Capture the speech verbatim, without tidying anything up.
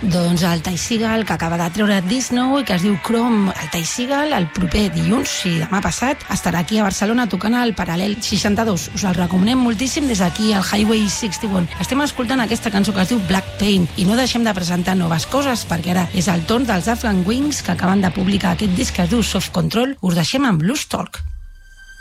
Doncs el Ty Segall, que acaba de treure disc nou i que es diu Chrome. El Ty Segall, el proper dilluns, si demà passat, estarà aquí a Barcelona tocant al Paral·lel seixanta-dos. Us el recomanem moltíssim des d'aquí al Highway seixanta-un. Estem escoltant aquesta cançó que es diu Black Paint i no deixem de presentar noves coses perquè ara és el torn dels Afghan Wings, que acaben de publicar aquest disc que es diu Soft Control. Us deixem amb Blues Talk.